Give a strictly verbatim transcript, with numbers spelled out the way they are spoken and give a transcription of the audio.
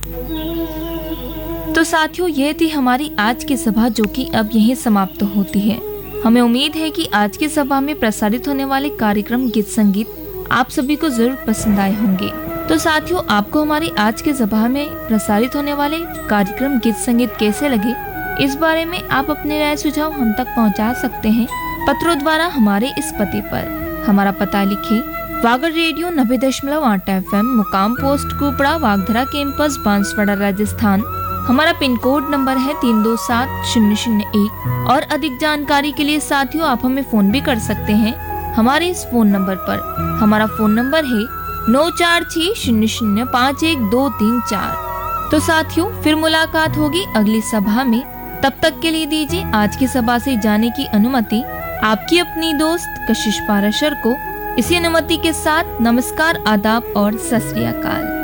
तो साथियों, ये थी हमारी आज की सभा, जो कि अब यहीं समाप्त होती है। हमें उम्मीद है कि आज की सभा में प्रसारित होने वाले कार्यक्रम गीत संगीत आप सभी को जरूर पसंद आए होंगे। तो साथियों, आपको हमारी आज की सभा में प्रसारित होने वाले कार्यक्रम गीत संगीत कैसे लगे, इस बारे में आप अपने राय सुझाव हम तक पहुंचा सकते हैं पत्रों द्वारा हमारे इस पते पर। हमारा पता लिखे, वागर रेडियो नब्बे दशमलव आठ एफ एम, मुकाम पोस्ट कुपड़ा, वागधरा कैंपस, बांसवाड़ा, राजस्थान। हमारा पिन कोड नंबर है तीन दो सात शून्य शून्य एक। और अधिक जानकारी के लिए साथियों, आप हमें फोन भी कर सकते हैं हमारे इस फोन नंबर पर। हमारा फोन नंबर है नौ चार छह शून्य शून्य पाँच एक दो तीन चार। तो साथियों, फिर मुलाकात होगी अगली सभा में। तब तक के लिए दीजिए आज की सभा से जाने की अनुमति आपकी अपनी दोस्त कशिश पाराशर को। इसी अनुमति के साथ नमस्कार, आदाब और सत श्री अकाल।